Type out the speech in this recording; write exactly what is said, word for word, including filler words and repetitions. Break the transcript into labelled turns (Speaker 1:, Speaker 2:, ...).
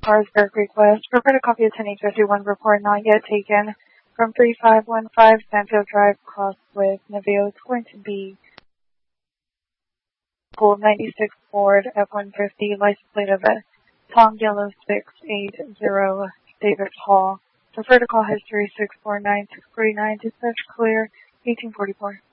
Speaker 1: Carlsberg request. Prepared a copy of ten eight fifty-one report not yet taken from three five one five Sanfield Drive, Crosswith, Naveo. It's going to be Gold ninety-six Ford F one fifty, license plate of it. Tom Yellow six eight zero, David Hall. Preferred to call history six four nine six three nine, dispatch clear, eighteen forty-four.